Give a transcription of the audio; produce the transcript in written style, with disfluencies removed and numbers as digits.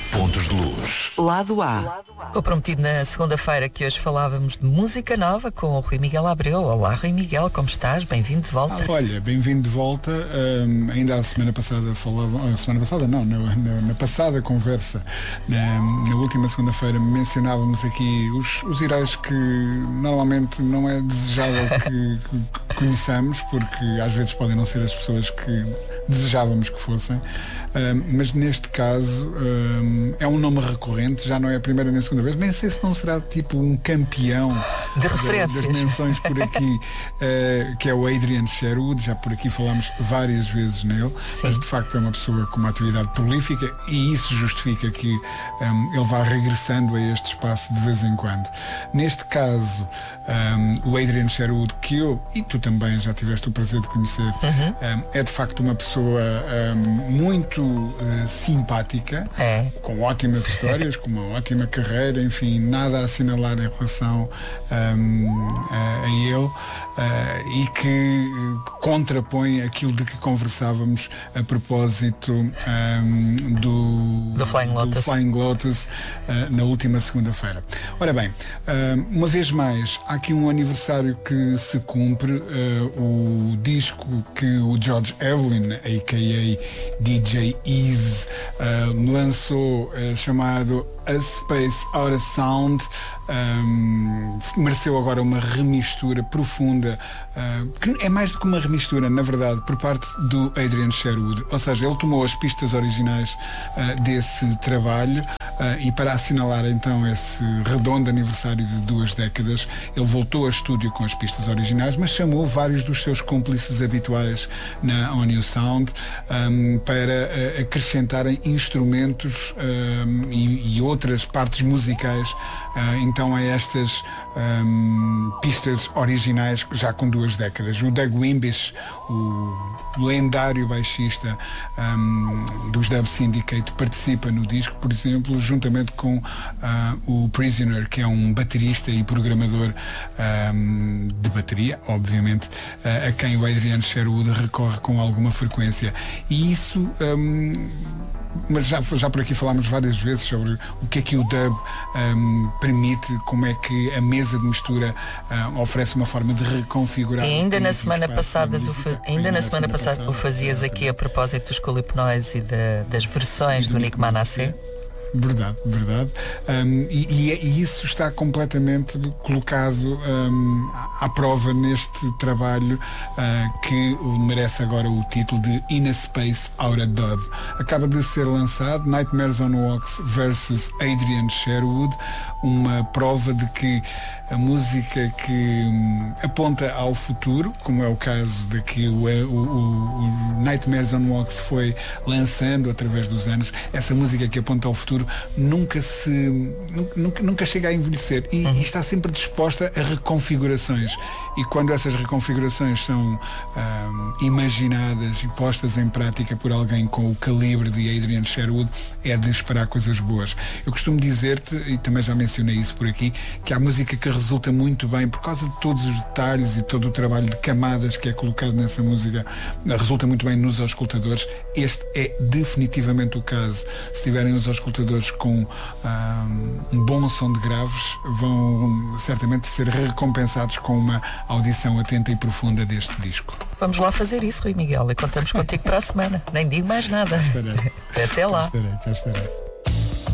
Pontos de Luz. Lado A. O prometido na segunda-feira que hoje falávamos de música nova com o Rui Miguel Abreu. Olá, Rui Miguel, como estás? Bem-vindo de volta. Olha, bem-vindo de volta. Ainda a semana passada na passada conversa, na última segunda-feira, mencionávamos aqui os heróis que normalmente não é desejável que conheçamos, porque às vezes podem não ser as pessoas que desejávamos que fossem. Mas neste caso é um nome recorrente, já não é a primeira nem a segunda vez, nem sei se não será tipo um campeão de referências das menções por aqui, que é o Adrian Sherwood. Já por aqui falámos várias vezes nele. Sim. Mas de facto é uma pessoa com uma atividade prolífica e isso justifica que ele vá regressando a este espaço de vez em quando. Neste caso, o Adrian Sherwood, que eu e tu também já tiveste o prazer de conhecer, é de facto uma pessoa muito simpática, com ótimas histórias, com uma ótima carreira, enfim, nada a assinalar em relação a ele, e que contrapõe aquilo de que conversávamos a propósito do Flying Lotus na última segunda-feira. Ora bem, uma vez mais, há aqui um aniversário que se cumpre, o disco que o George Evelyn, a.k.a. DJ Ease, lançou, chamado A Space Out of Sound, mereceu agora uma remistura profunda, que é mais do que uma remistura, na verdade, por parte do Adrian Sherwood. Ou seja, ele tomou as pistas originais desse trabalho, e para assinalar então esse redondo aniversário de 2 décadas, ele voltou a estúdio com as pistas originais, mas chamou vários dos seus cúmplices habituais na On You Sound para acrescentarem instrumentos e outras partes musicais então a estas pistas originais já com 2 décadas. O Doug Wimbish, o lendário baixista dos Dub Syndicate, participa no disco, por exemplo, juntamente com o Prisoner, que é um baterista e programador de bateria, obviamente, a quem o Adrian Sherwood recorre com alguma frequência. E isso, mas já por aqui falámos várias vezes sobre o que é que o dub permite, como é que a mesa de mistura oferece uma forma de reconfigurar. E ainda na semana passada o fazias aqui a propósito dos Colipnoise e das versões do Nick Manasseh. Verdade. E isso está completamente colocado à prova neste trabalho, que merece agora o título de In a Space Out of Dove. Acaba de ser lançado Nightmares on Wax versus Adrian Sherwood, uma prova de que a música que aponta ao futuro, como é o caso de que o Nightmares on Wax foi lançando através dos anos, essa música que aponta ao futuro nunca chega a envelhecer e está sempre disposta a reconfigurações, e quando essas reconfigurações são imaginadas e postas em prática por alguém com o calibre de Adrian Sherwood, é de esperar coisas boas. Eu costumo dizer-te, e também já mencionei isso por aqui, que há música que resulta muito bem por causa de todos os detalhes e todo o trabalho de camadas que é colocado nessa música, resulta muito bem nos auscultadores. Este é definitivamente o caso. Se tiverem os auscultadores com um bom som de graves, vão certamente ser recompensados com uma audição atenta e profunda deste disco. Vamos lá fazer isso, Rui Miguel, e contamos contigo para a semana. Nem digo mais nada. Cá estarei. Até lá. Cá estarei.